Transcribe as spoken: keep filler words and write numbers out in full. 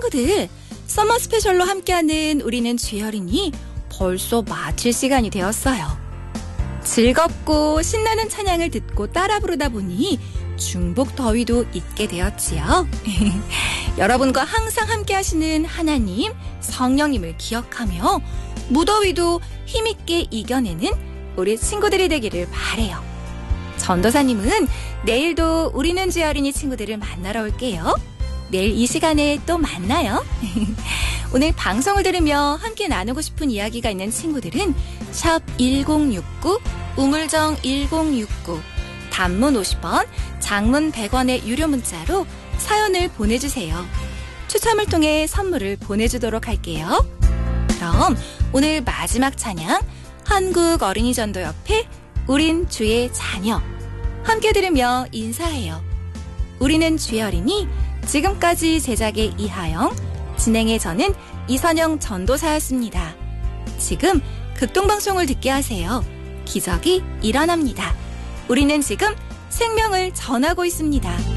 친구들, 서머 스페셜로 함께하는 우리는 주여린이 벌써 마칠 시간이 되었어요. 즐겁고 신나는 찬양을 듣고 따라 부르다 보니 중복 더위도 잊게 되었지요. 여러분과 항상 함께 하시는 하나님, 성령님을 기억하며 무더위도 힘있게 이겨내는 우리 친구들이 되기를 바래요. 전도사님은 내일도 우리는 주여린이 친구들을 만나러 올게요. 내일 이 시간에 또 만나요. 오늘 방송을 들으며 함께 나누고 싶은 이야기가 있는 친구들은 샵 일공육구, 우물정 일공육구, 단문 오십 원, 장문 백 원의 유료 문자로 사연을 보내주세요. 추첨을 통해 선물을 보내주도록 할게요. 그럼 오늘 마지막 찬양, 한국어린이전도협회 우린 주의 자녀, 함께 들으며 인사해요. 우리는 주여린이, 지금까지 제작의 이하영, 진행의 저는 이선영 전도사였습니다. 지금 극동방송을 듣게 하세요. 기적이 일어납니다. 우리는 지금 생명을 전하고 있습니다.